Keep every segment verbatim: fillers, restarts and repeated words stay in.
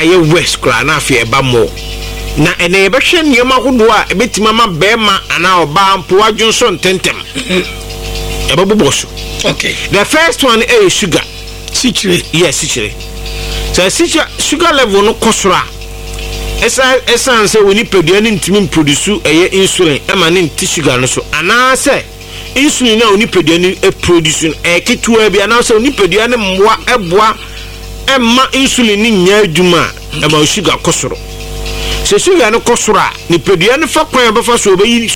aye west kra na afie eba mo na ene ebehwe niema hodo a ebetima ma bema ana oba mpo adwonso ntentem eba boboso. Okay, the first one is sugar sichire. Yes, sichire. So sichire sugar level no kosora esa esa nse woni pedua ni ntimi produce eye insulin e ma ne nti sugar no so ana se insulin na woni pedua ni e produce e ketua bi ana se woni pedua ne mboa eboa e ma insulin ni nya adwuma e ma sugar kosoro. Se sugar no kosora ni pedua ne fa kwan ba fa so obayi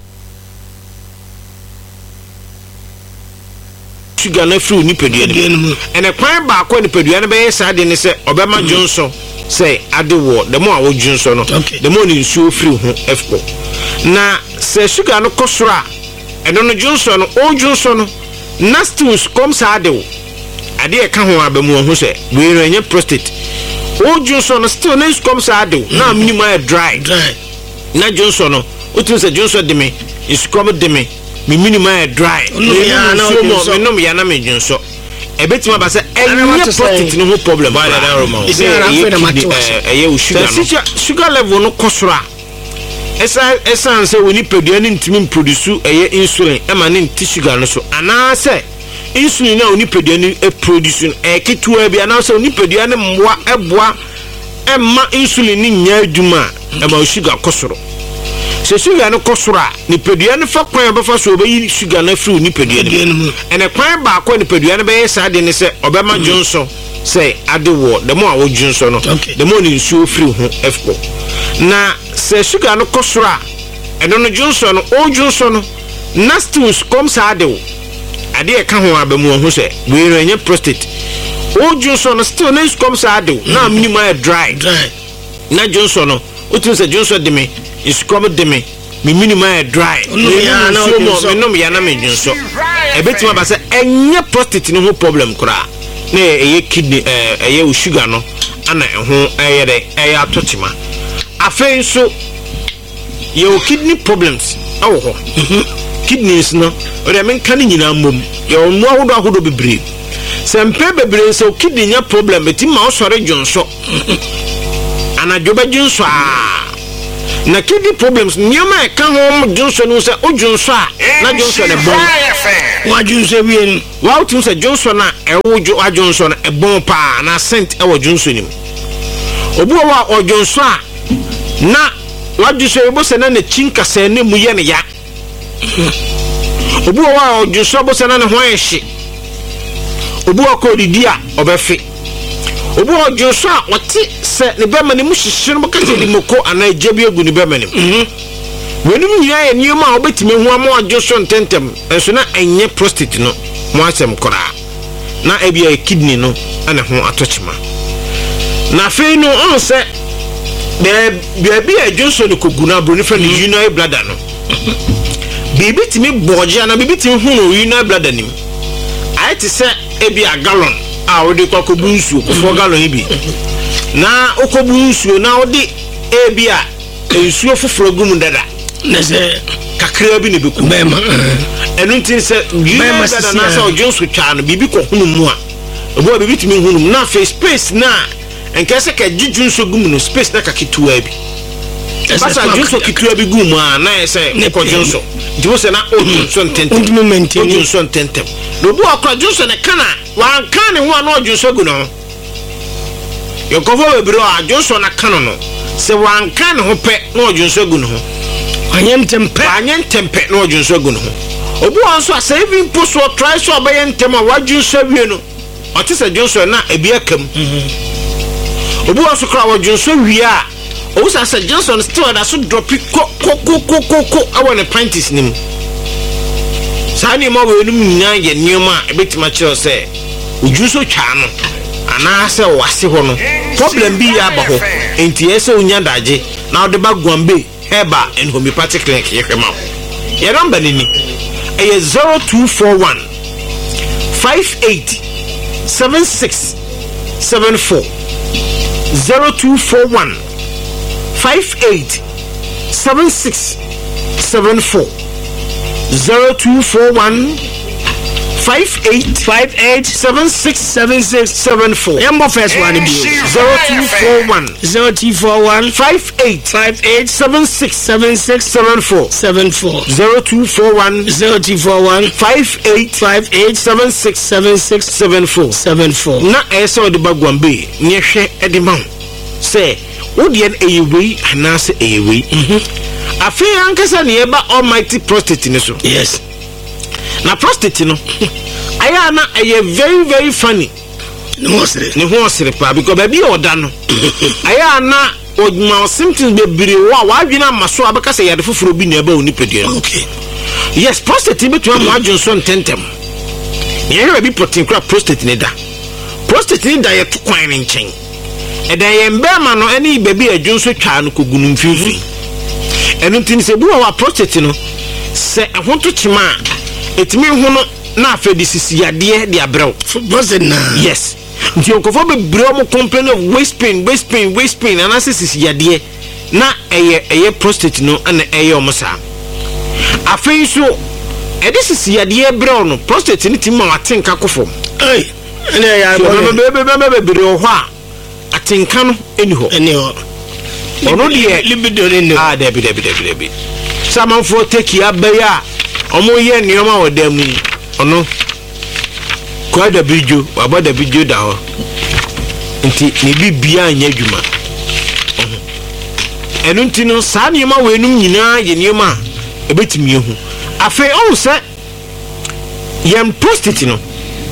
sugar na free ni pedua ni ene kwan ba ko ni pedua ne be yesa de ne se obema Johnson say ade wo the more wo Johnson no the more ni nsuo free ho efko na se sugar no kosora eno no Johnson no o Johnson no nastus comes ade wo ade e ka ho abamu ho se we renye prostate o Johnson no still no comes ade wo na minima dry dry na Johnson no o tun se Johnson de me is come de me mi minima dry no ya na o no ya na me Johnson ebetima ba se enye prostate no problem ba da aroma ise ara na macho eye o sugar no sugar level no kosora esa esa nse woni pedua ni ntimi produce eye insulin e ma ne nti sugar no so ana se insulin na woni pedua ni e produce e ketua bi ana se woni pedua ni mboa eboa e ma insulin ni nya adwuma e ma sugar kosoro. Se sugar no kosora ni pedua ni fa kwan ba fa so obayi sugar na free ni pedua ni ene kwan ba ko ni pedua ni be yesa de ni se obema Johnson say ade wo the more wo Johnson no the more ni nsuo free ho efko na se sugar no kosora eno no Johnson no o Johnson no nastus comes ade wo ade e ka ho abamu ho se we renye prostate o Johnson no still no comes ade wo na minima dry dry na Johnson no o tun se Johnson de me is come de me mi minima dry no ya na o no ya na me Johnson e betima ba se enye prostate no ho problem kura na eye kidney eh eye sugar no ana eho eye de eye atotima afen so your kidney problems awo ho kidneys no o de men kan nyina mom your mu ahodo ahodo bebre sempe bebre so kidney nya problem betima o sore Johnson ana joba Johnson na kidney problems nyama e kan ho Johnson no se o Johnson na Johnson e bon wa Johnson wi wa o tun se Johnson na e wo jo a Johnson e bon pa na scent e wo Johnson nim obu wa o Johnson na wa Johnson e bo se na na chinka se ne mu ye ne ya obu wa o Johnson bo se na ne ho ehye obu wa ko didi a obefe obu o Johnson wati se ne be mani mu hihire mo kase di moko ana jebi egu ne be mani mhm wenum nyia ye nioma obetime hu ama o Johnson tentem enso na enye prostate no mo asem kora na ebia kidney no ana ho atochima na fe no on se be bia Johnson ko guna bro ne fa ne urinary bladder no bibi timi boje ana bibi timi hu no urinary bladder nim ayeti se ebia gallon a wodi kwakobu nsuo ko fo gallon bi na okobu nsuo na wodi ebia nsuo foforo gum dada na se kakra bi ne beku bema enu ntin se bema dada na sa Johnson twa no bibi ko hunu mu a ebo bibi timi hunu na face space na enkese ka jiju nso gum no space na kakitua bi basa Johnson kitua bi gum a na ese ko Johnson diwo se na o Johnson tentem o Johnson tentem no bu akwa Johnson e kana wa kan ne ho na Johnson gu no yo ko fo bebro a Johnson na kan no se wa kan ne ho pe na Johnson gu no anyen tempe anyen tempe na Johnson gu no obu anso a saving post or try so obaye ntem a wa Johnson wie no o ti se Johnson na ebi akam obu anso kra wa Johnson wie a o sa se Johnson still da so drop ko ko ko ko ko awane panties nim sani ma we num nyina ye nioma ebetima kire se ojuso twa no ana se wase ho no problem bi ya ba ho enti ese onya daje na ode ba Gwambe Heba and homeopathic clinic ye hwema ye number ni ni e zero two four one five eight seven six seven four zero two four one five eight seven six seven four zero two four one five eight five eight seven six seven six seven four. Yambo first one be zero two four one zero two four one five eight five eight seven six seven six seven four seven four zero two four one zero two four one five eight five eight seven six seven six seven four seven four. Na ese odi bagwambe nyehwe edima say wodi en eyewe anase eyewe mhm afi ankasa ne eba almighty prostate ne so. Yes. Na prostate no aya na eye very very funny. Ne ho sere ne ho sere pa because baby oda no aya na odma symptoms bebre wa wadwena maso abeka say yade foforo bi na eba oni pedua. Okay. Yes, prostate betu am adwonso ntentem. Ne eye bi protein kra prostate ne da. Prostate ne da ye to kwan ne nchen. Eda ye mbema no ene baby adwonso twa no kogunu mfimfini. Enu tin se bu wa prostate no se ehonto chima etimi hu no na afedi sisi yade de abrew. Prostate na. Yes. Nti onkofo be brew mo complain of waist pain, waist pain, waist pain and sisi yade na eye eye prostate no ana eye omosa. Afei so ede sisi yade brew no prostate ni tim ma atenka kofom. Ei, ene ya bo be be be be brew ho a atenka no eni ho. Eni ho. Ono de libido ni ah debi debi debi debi. Samanfo take ya baya omo ye nioma wodamu ono kwa da bijo waba da bijo da ho nti ne bibia anya dwuma enu nti no saa nioma wenum nyina ye nioma ebetimi ehu afi on se yam prostate no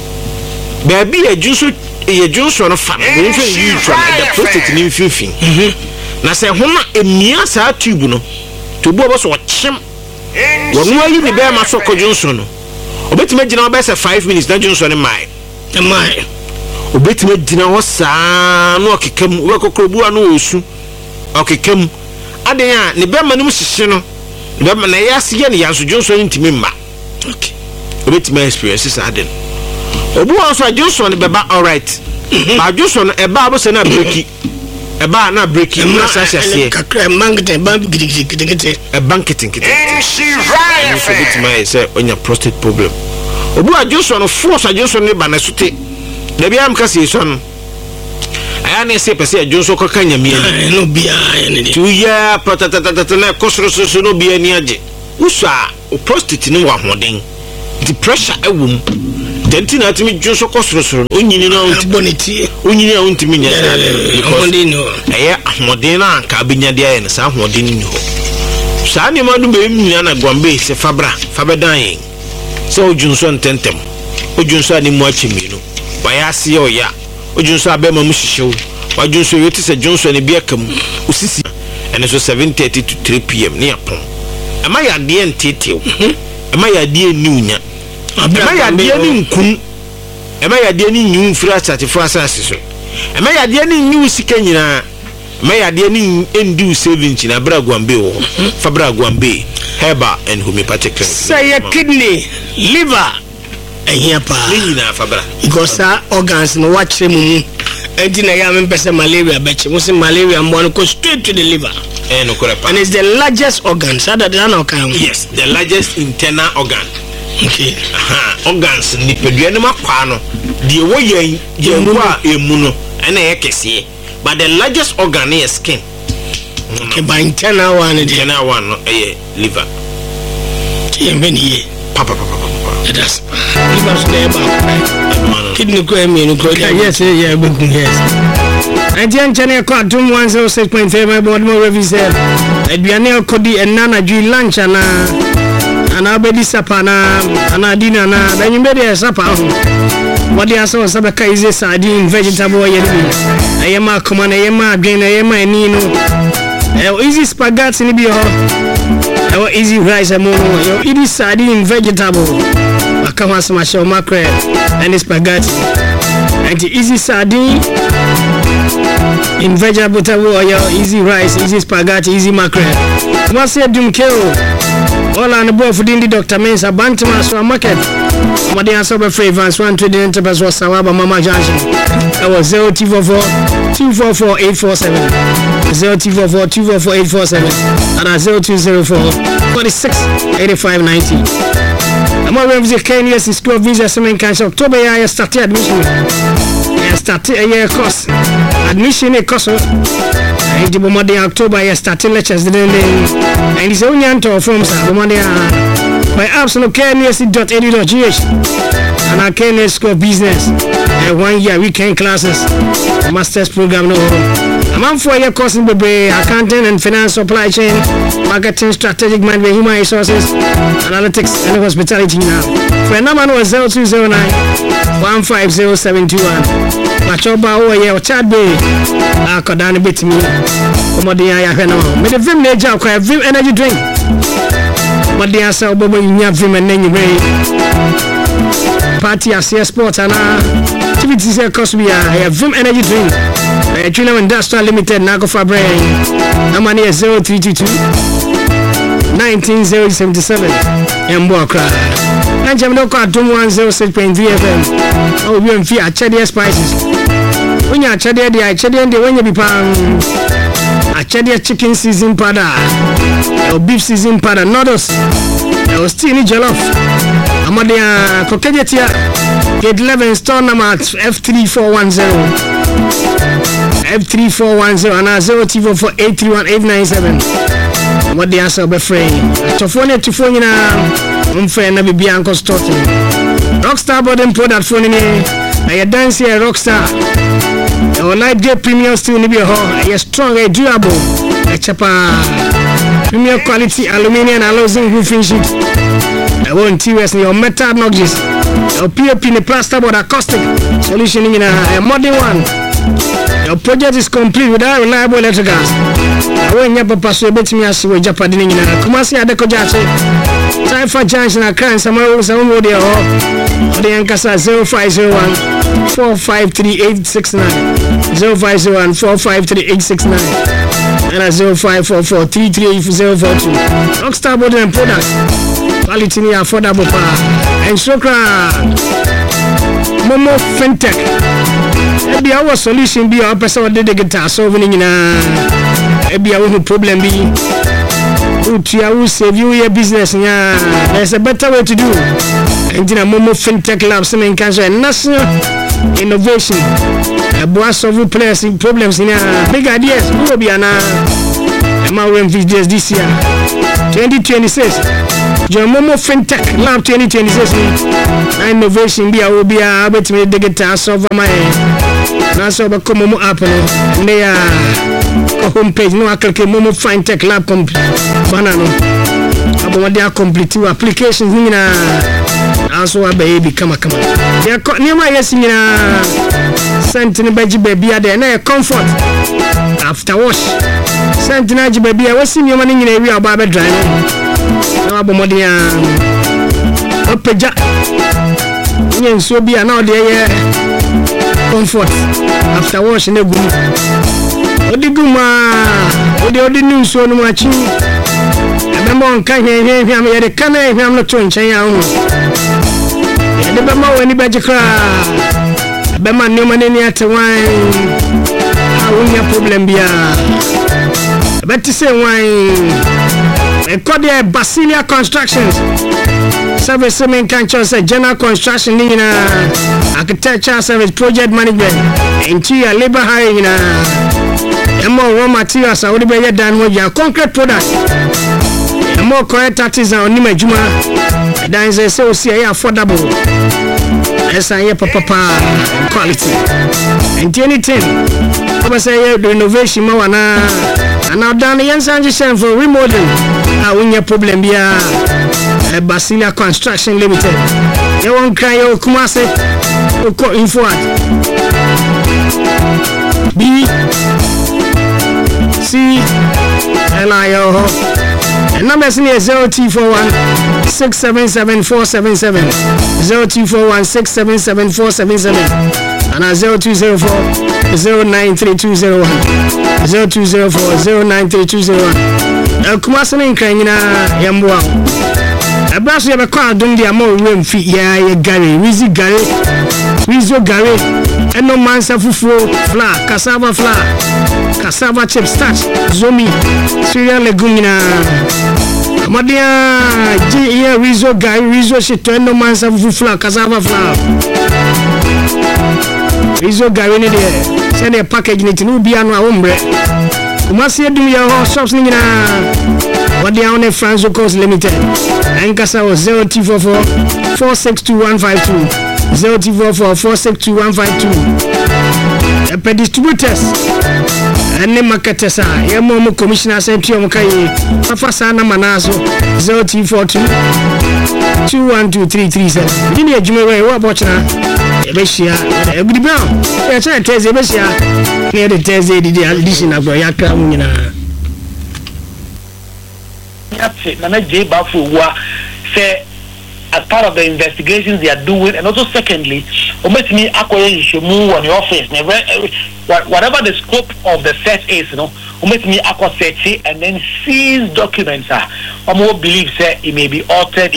baabi ye junso ye junso no fa no nfe yi twa da prostate ni mfimfin na se homa emia saa tube no tubo bo so chem wonu ayi ni be ma so ko junso no obetima gina ba se five minutes na junso ne mai mai obetima gina ho saa no okekam we kokrobu anu osu okekam aden a ne be ma no hihye no be ma na yase ye ne yanso junso ne ntimi ma. Okay. Obetima experience sa aden obu also junso ne beba all right ba junso no e ba bo se na breaki e ba na breaki na sa hye kakra mangete ba gidigidi e banketing kiti she right for it my say onya prostate problem obu ajuso no force ajuso ne ba na sute da bia am kase so no aya na se pese ajuso ko kanya mi ani no bia ani tu ya patatata na kosoro so no bia ni age usa o prostate ne wa hoden the pressure ewum denti na atimi juso kosoro so onyini na boneti onyini na untimi nya because no aya hoden na ka binya dia ye na sa hoden ni ho saa ni ma do be nyina na gwambe se fabra fabedan yin so ojunso ntentem ojunso ani mu achiminu wayase o ya ojunso abema mu hihyew wajunso yoti se junso ne bia kam usisi ene so seven thirty to three p m ne yapon ama ya de ntetew ama ya de niunya ama ya de ni nkun ama ya de ni nyu mfira chatifo asase so ama ya de ni nyu sika nyina me ya de ni endu saving na bra gwambe wo fa bra gwambe heba and homeopathic say your kidney liver ehia pa ni na fa bra because organs no watch mu enti na ya me pese malaria beche mo se malaria mo no go straight to the liver eh no correct and it's the largest organ so that na okay yes the largest internal organ. Okay. Aha, organs ni pedua ne makwa no de wo yen yen wa emu no ena ye kese. But the largest organ is skin. Okay, by internal one, internal one, no, eh, liver. Yeah, many. Papa, papa, papa. That's liver's neighbor. Kidney go me no go. Yes, yeah, but yes. Nigerian channel called Doom one zero six point three. My board more reviews there. Edbianel Kodi and Nana G lunch and and Abedi Sapana and Adina na. Then you made a supper. What they are so sabaka is a sardine vegetable yedi. Ayema command ayema drain ayema enino. Easy spaghetti ni bi ho. Ewo easy rice amono. Yo easy sardine vegetable. Akama smash your mackerel and spaghetti. And the easy sardine in vegetable or your easy rice, easy spaghetti, easy mackerel. What say dum kill? All on the board for the Doctor Mensa Bantima so market. What they are so afraid Vance one to the enterprise was Sawaba Mama Junction. That was zero two four four two four four eight four seven zero two four four two four four eight four seven and zero two zero four forty six eighty five ninety. I'm going to visit K N U S School of Visa Semen Cancer. October, I started admission. I started a year course. Admission a course. I did Monday, October, I started lectures. And it's only until forms. My apps on K N U S dot e d u dot g h and our K N U S School of Business. One year weekend classes, master's program. No, I'm on four year course in Bebe, accounting and finance, supply chain, marketing, strategic management, human resources, analytics, and hospitality now. For a number was zero two zero nine one five zero seven two one. Machoba over here, Chad Bay. I could down a bit to me. Comedy, I have no. Made a Vim Nature, a Vim energy drink. But the answer of Bobo, you have Vim and then you party as here sports and activities here cost me a Vim energy drink. A Trinam Industrial Limited, Nago Fabre. I'm on here zero three two two nineteen zero seventy seven. And Boka. And Jamaica two one zero six point three F M. Oh, we have fear Chadia spices. When you are Chadia, the Chadia, the when you be pound a Chadia chicken season powder, or beef season powder, noodles, or steamy jollof. I'm on the Cocadia Gate eleven store number F three four one zero. F three four one zero and zero two four four eight three one eight nine seven. What the answer be free? To phone to phone na unfair na be Uncle Stoughton. Rockstar body product phone ni. I dance here Rockstar. Our light gate premium still ni be ho. I strong and durable. I chapa premium quality aluminium and alloying roofing sheet. I want T S your metal notches. Your P O P in the plaster board acoustic solution in a modern one. Your project is complete without reliable electricals. I want your papa so bet me as we Japan in a Kumasi Adekojache. Time for Junction and Crime, some of some of the Ankasa zero five zero one four five three eight six nine zero five zero one four five three eight six nine and zero five four four three three zero four two. Rockstar Body and Products. Quality affordable power. And Sokra Momo Fintech. Ebi our solution be our person did the guitar solving in a ebi our problem be utia will save you your business. Yeah, there's a better way to do. And in a Momo Fintech Lab, some cancer and national innovation. A boss solve players in problems in a big ideas. Who will be an amount videos this year twenty twenty-six. John Momo Fintech Lab twenty twenty-six. Innovation be a will be a bit to the guitar solve my Naso ba ko Momo app no ne ya homepage no akeke Momo Fintech Lab complete bana no abo wade a complete applications ni na aso abaye kama kama ya ne ma yes ni na sent ni baji baby ade na comfort after wash sent na ji baby a wasi ni ma ni na wi aba ba dry no abo mo dia opeja nyen so bia na ode ye comfort after wash na gu odiguma odi odi nu so no machi ebe mo nka hwe hwe hwe am ye de kana hwe am no to nchen ya hu ye de be ma wani be jikra be ma ni ma ni ate wan a wonya problem bia be ti say wan e call there Basilia Constructions service men can choose a general construction in architecture service project management interior labor hiring in a more raw materials are already done with your concrete product and more correct artisan on Nima Juma that is a so affordable as I hear papa quality and anything I say the innovation mawana and now down the answer for remodeling I win your problem here. Basilia Construction Limited. You won't cry your Kumase or info at B C L I O and numbers in here zero two four one six seven seven four seven seven zero two four one six seven seven four seven seven and a zero two zero four zero nine three two zero one zero two zero four zero nine three two zero one. Kumase in Krangina Yamwa. A brass you have a car doing the more room feet, yeah, Gary, Wizzy Gary, Wizzo Gary, and no man's a fufu, flour, cassava flour, cassava chip starch, zomi, cereal legumina, Madia G E Rizzo guy Rizzo shito no man sa fufla cassava flour. Rizzo guy ni de send a package ni tinu bia no ahombre. Kumasi edu ya shops ni na Madia on France Coast Limited. Enkasa o zero two four four four six two one five two zero two four four four six two one five two. Epe distributors ene marketers a yemo mo commissioner sentio mo kai afasa na manaso zero two four two two one two three three seven. Dini adwuma we wo abochina ebehia ebudi brown e cha teze ebehia ne de teze di addition agbo yakra mu nyina yafe na na je ba fo wa say as part of the investigations they are doing, and also secondly, me on your office, whatever the scope of the search is, you know, me search it and then seize documents. I more believe say it may be altered,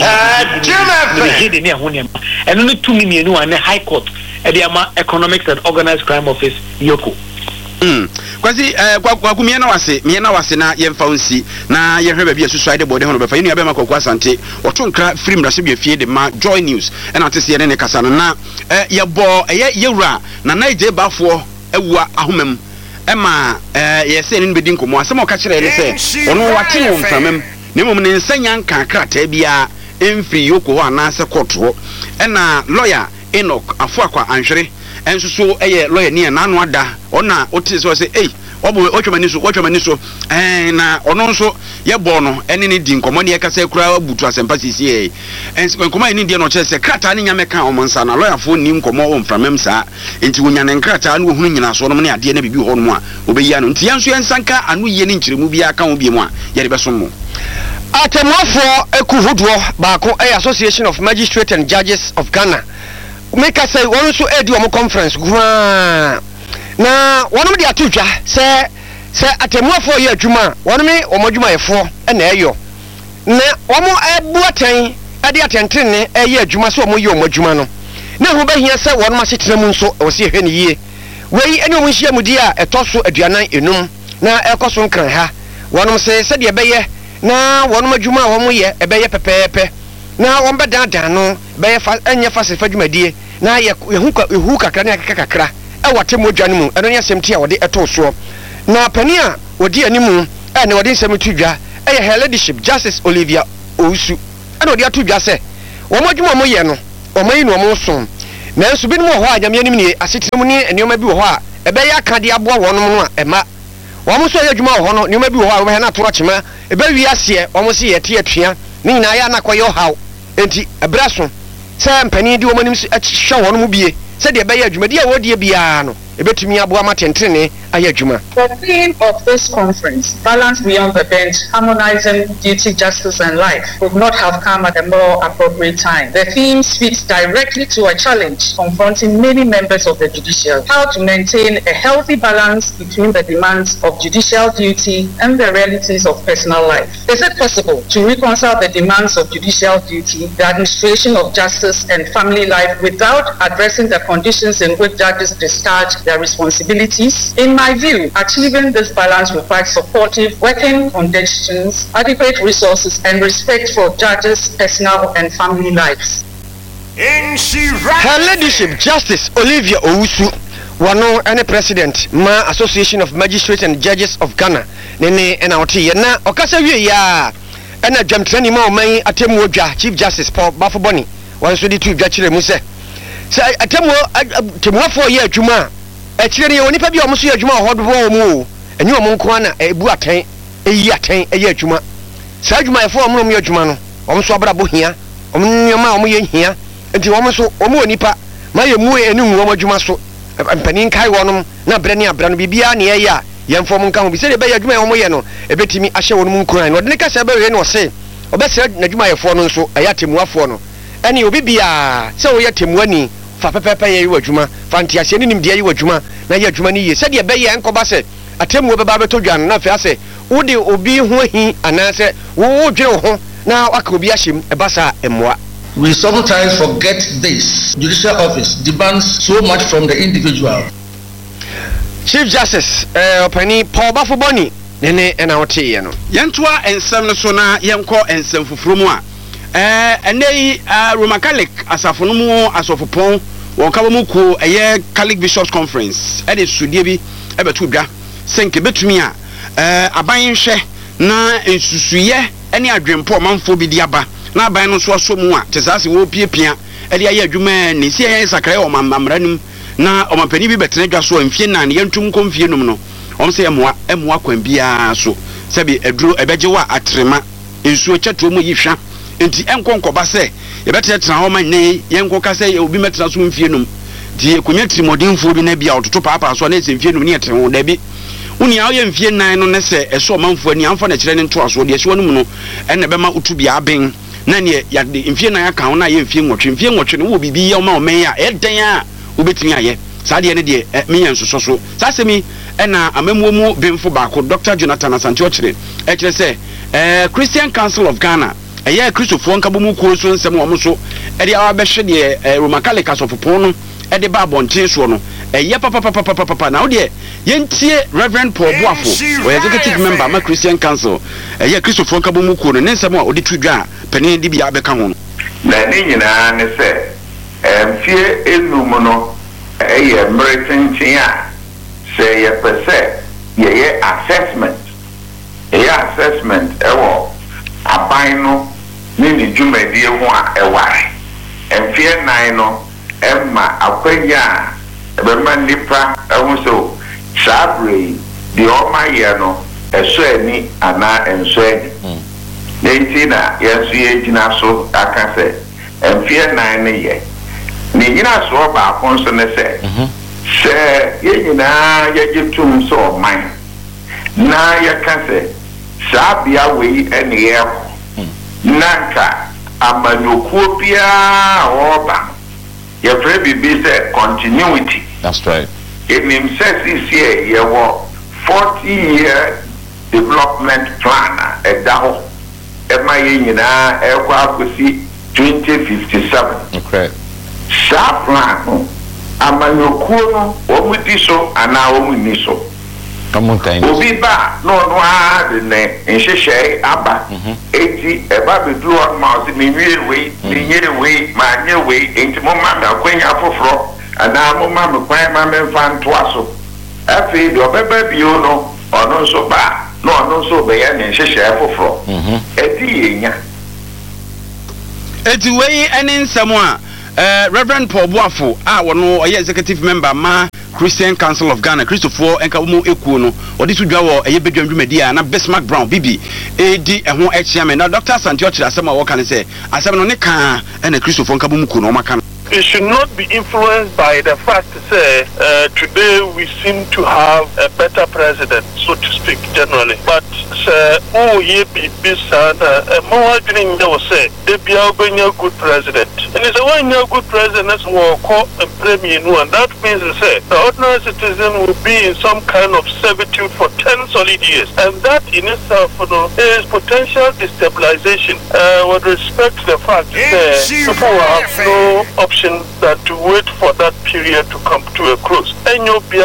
and only two million and the High Court at the Economics and Organized Crime Office, Yoko. Mm. Kwasi eh kwa kwa kumia na wase mia na wase na yemfa unsi na ye hweba bia suicide body hono be fa yinu abema kwa asante otonkra film ra sebia fie de ma Joy News e na tese ye ne kasa na eh ye bo ye yewura na naije bafo ewua ahomam e ma eh ye se ne bedi nkomo asem o ka kire ne se ono wate no mfamam ne mom ne nsanya nka krata bia emfri yoko ho anase kotro e na lawyer Enoch Afuakwa Anhwere enso so eye lawyer ni na anu ada ona otis so say eh obo otwamani so otwamani so eh na ono nso ye bo no ene ne di nkomo ne kasa kura butu asempa sisi eh enso nkomo ni di no chese krata ne nyame kan omonsa na lawyer fo ni nkomo o mframem saa enti wonya ne krata na ohunu nyina so no ne ade na bibi ho no a obeyi ano enti yanso yensanka anu ye ne nkyiremu bia kan obi mu a ye de beso mo atemofo ekuhudo baako eh Association of Magistrates and Judges of Ghana make us say one so edi omo conference gwa na one me dey atudwa say say atemuafo ye adwuma one me omo adwuma ye fo na eyo na omo ebu atan ade atentene eye adwuma so omo ye omo adwuma no na hu behia say one ma setere mu nso o se hwe ne yie wei ene omo hia mudi a etoso aduanan enum na ekoso nkran ha one say say de beye na one ma adwuma a omo ye ebeye pepepe na won beda dan no be fa anya fa se fa dwumadie na ye hu hu kakra na kakra e wate modwan mu eno nya semti a wode eto so na pani a wodi animu e na wode nsem tudwa e ye her ladyship Justice Olivia Owusu eno wode atudwa se wo modwuma mo ye no o mai no mo so na nso bi no ho a nyame anim ni asetiremu ni enioma bi wo ho a e be ya kade aboa wonom no a e ma wo mo so ye adwuma wo ho no enioma bi wo ho a wo he na toro chema e be wi ase wo mo se ye te atua ni nyina ya na koyo haw enti ebraso se mpani di womanim hwa wono mu bie se de be ya adwumadi a wodie bia no ebetumi aboa matentene aye adwuma. The theme of this conference, Balance Beyond the Bench, Harmonizing Duty, Justice and Life, would not have come at a more appropriate time. The theme speaks directly to a challenge confronting many members of the judiciary: how to maintain a healthy balance between the demands of judicial duty and the realities of personal life. Is it possible to reconcile the demands of judicial duty, the administration of justice and family life without addressing the conditions in which judges discharge their responsibilities? In my view, achieving this balance requires supportive working conditions, adequate resources, and respect for judges' personal and family lives. Her Ladyship Justice Olivia Owusu, wano ene President ma Association of Magistrates and Judges of Ghana, nene ena oti na okasa wie ya ena dwamtrani ma oman atemu odwa Chief Justice Paul Bafoboni wanso di tu dwa kire mu se se atemu temuafo ye adwuma e kire ne woni pa bi o muso ye adwuma hodo bo mu o enyi o monko ana ebu aten eyi aten eye adwuma sa adwuma e fo o mu ye adwuma no o muso abra bo hia o nyoma o mu ye hia enti o muso o mu onipa ma ye mu eni mu o adwuma so mpanin kai wonom na bre ne abra no bibia ne ye ya yemfo mu nka ho bi se de be ye adwuma e o mu ye no ebetimi ahye wonom nkuran no de ne ka se be we no se obesere na adwuma ye fo no nso ayatemuafo no eni obi bia se wo ye temuani fa pepepe ye wadwuma fa ntiase ni nimde ye wadwuma na ye adwuma ni ye se de be ye enkoba se atemu beba beto dwan na fa ase wo de obi ho hi anase wo dwere ho na aka obi ahyem ebasa emwa. We sometimes forget this. Judicial office demands so much from the individual. Chief Justice uh, Opani Paul Bafoboni nene ena wote ye no yentoa ensem no so na yenko ensem fufuro mu a eh enei Roman Catholic asafo no mu asofopon won ka mu ko eye Catholic Bishops Conference e de sudie bi e betu dwa senke betumi a eh aban hwe na ensusuye ene adwempo manfo bi di aba na aban no so aso mu a tesase wo piepia e de aye adwuma ne si aye sakrai o mamamranim na o mapani bi betene dwa so amfie na ne yentum komfie num no om se emoa emoa kwan bia so sebi eduro ebeje wa atrema ensuo chatuo mu yihwa enti enkonkoba se yebetetena ho man ne yenkoka se obi metena so mfie num die konya trimodinfo bi na bia ototo papa so na mfie num ne yete ho da bi uni awo ye mfie nan no ne se eso manfo ani amfa na kire ne nto aso de ehwe num no enne bema utu bia aben na ne ya de mfie nan aka ho na ye mfie nwotwe mfie nwotwe no wo bibi ye ma o men ya eden a obetumi aye saade ne de menya nsoso so sasemi ena amamuo mu bemfo baako Doctor Jonathan Asante Ochire e kire se eh Christian Council of Ghana eye Christopher nkabo mu ko so nsem wo mo so e de awa behwe de Roman Catholic asofopon no e de ba bonten so no eye papa papa papa papa na wo de yentie Reverend Paul Boafo o executive member ma Christian Council eye Christopher nkabo mu ko no ne nsem a odi tudwa panin di bia beka ho no na ni nyina ne se emfie enum no eye mretentin a say ye per se ye assessment ye assessment ewo aban no ni ni dwumadi ho a eware emfie nan no emma akwanya ebema nipa ehun so sabre di oma ye no eso ani ana enso ani nenti na yesu ye gina so aka se emfie nan ne ye ni gina so ba kon so ne se se ye na ye jitum so man na ye ka se sabia we ene ye nanka amanyokuo bia oba ye pray be say continuity. That's right. It means says this year ye wo forty year development plan e da ho e ma ye nyina e kwa akosi twenty fifty-seven. Okay. Sa plan amanyokuo no omudi so ana omuni so obi ba no no a de ne nhehye aba eti eba bedru on ma se menwie we menwie we ma nye we enti mo ma da kwanya foforo ana mo ma me kwan ma me fa nto aso afi de obeba bio no ono so ba no ono so be ya ne nhehye foforo eti yenya eti we ene nsamo a Uh, Reverend Paul Boafo ah wono oye executive member ma Christian Council of Ghana Christopher enka mo ekuo no odi to dwa wo eye bedwandwumadi a na Bismarck Brown bibi edi eho echiame na Doctor Asante Ochire asema wo kan se asema no ne kan na Christopher enka bo muku no maka. It should not be influenced by the fact to say uh, today we seem to have a better president, so to speak, generally. But uh, oh, ye be son, a more dream they will say they be a good president. And it's a one year good president that's what call a premier, and that means to say the ordinary citizen will be in some kind of servitude for ten solid years, and that in itself, you know, is potential destabilization. Uh, with respect to the fact that people have no option that to wait for that period to come to a close. If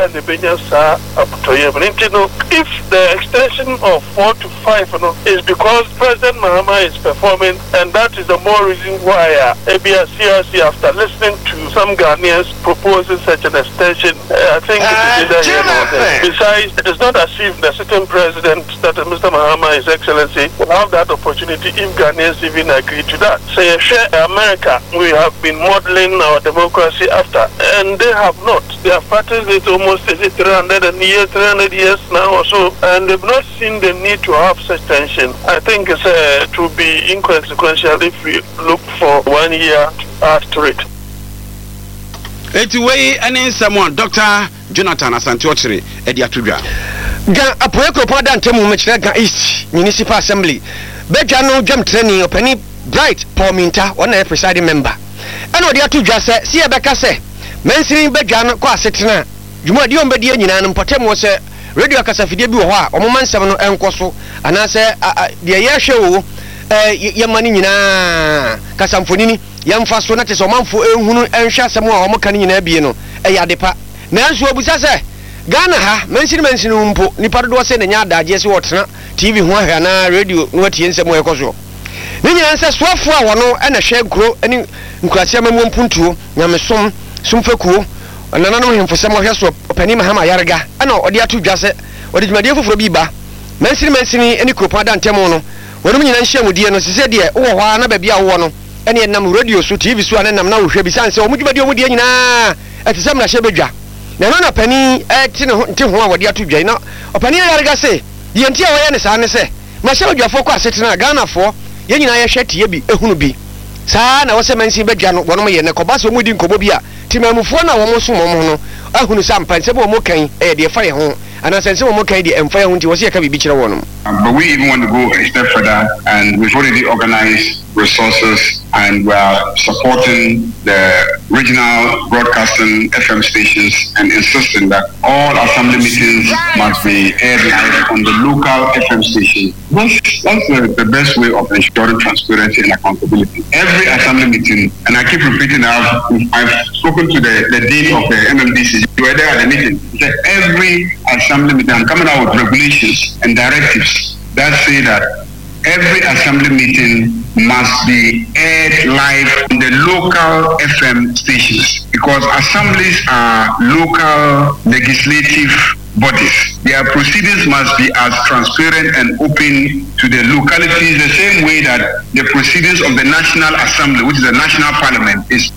the extension of four to five you know, is because President Mahama is performing, and that is the more reason why uh, A B S C R C, after listening to some Ghanaians proposing such an extension, uh, I think it is either here or there. Besides, it is not as if the sitting president, that uh, Mister Mahama, His Excellency, will have that opportunity if Ghanaians even agree to that. So, uh, America, we have been modeling our democracy after, and they have not. They have practiced it almost is it three hundred years, three hundred years now or so, and they've not seen the need to have such tension. I think it's uh, to be inconsequential if we look for one year after it. Eti wey ene nsamo Doctor Jonathan Asante Ochire edi atudwa. Ga apoeko pada ntemu mechira ga East Municipal Assembly. Beja no dwam training opani Bright Paul Minta, one a presiding member. And what you have to just say, see a becker say, mentioning Bejan, Quasetina, you might be on Bedia and Potem was a radio Casafidia, or Moment seven and Coso, and I say, the year show, your money in Casamfonini, young fast sonatas or Manfo, and shot some more Mocani in Abiano, a yadepa. Now, what was I say? Ghana ha mention mention umpo ni pardo se na nya adaje se wotena T V ho ahwa na radio no atie nsem e koso ni nya nse soafo a wono e na hwe nkro ani nkurase amamwo mpuntuo nyamesom sumfakuo nana no hemfosem hwe so opani mahama yarga ana odi atu dwase odi dwumade foforo bi ba mention mention ani kropa da ntemo no wonum nyina nhye mudie no sese de wo ho na ba bia wo no ene nam radio so T V so anam na wo hwe bi sanse o mudwumade o mudie nyina etisem na hye bedwa na no na pani eti ne nti ho a wode ato dwan na opani yarega se ye nti a wo ye ne sa ne se ma hye odwafo kwa setena Ghana fo ye nyina ye hwe tie bi ehunu bi saa na wo se mansi bedwa no wonom ye ne koba so mudi nkobo bi a timamufo na wo mo so mo no ahunu sa mpanse bo mo kan e de fa ye ho ana sense wo mo kan de emfa ye ho nti wo se ye ka bibi kire wo no. But we even want to go a step further, and we've already organized resources and we are supporting the regional broadcasting F M stations and insisting that all assembly meetings must be aired live on the local F M station. That's, that's the, the best way of ensuring transparency and accountability. Every assembly meeting, and I keep repeating that, I've spoken to the, the dean of the M M D C, you were there at the meeting. He said every assembly meeting, I'm coming out with regulations and directives that say that every assembly meeting must be aired live on the local F M stations because assemblies are local legislative bodies. Their proceedings must be as transparent and open to the localities the same way that the proceedings of the National Assembly, which is the national parliament, is.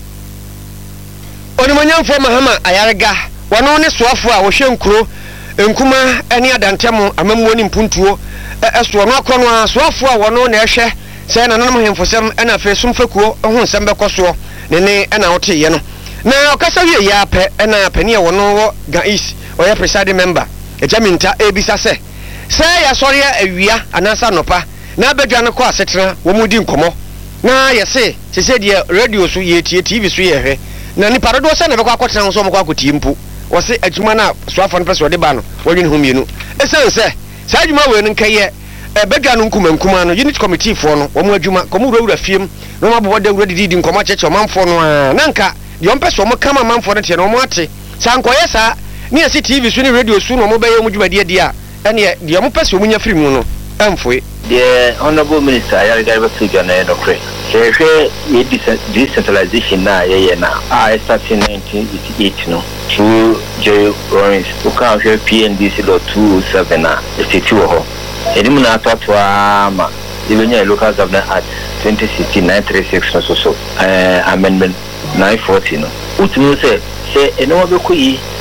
Onimanyam for Mahama Ayarga, one on a software, Ocean Crow, Nkuma, any adantemo, Amamoni Puntuo, as to an aqua, software, one on a share, saying another him for some and a face some facuo, or one sember coso, Nene and out here. Now, Casavia Yape and a penny or no Gais or a presiding member, a Jaminta Abisa say, say, I saw a via, and answer nopa, now Bejana Qua Setra, Womudin Como. Now, you say, she said, yeah, radio so ye T V so ye. Nani paradosa na kwa kwa tena so kwa kutimpu wose adwuma na soafo no pese ode ba no wonwen hu mienu ese se sa adwuma we no nkaye e bedwa no nkuma nkuma no unit committee fo no wo mu adwuma komu wura fiem no ma bo de wura didi nkoma cheche manfo no a nanka de on pese mo kama manfo no te no mo ate sa nkoye sa ni ese T V so ni radio so no mo be ye mu dwuma de de a ene de mo pese mu nya firi mu no amfoe. The Honorable Minister Ayarga figure na no kre hwehwe ye decentralization na ye ye na I started in nineteen eighty-eight no through J. Lawrence uka hwe P N D C law two oh seven na estatiu ho edimu na atwa ma ibenya local government act twenty sixteen nine thirty-six no so so eh amendment nine forty no utumi se se eno be ko yi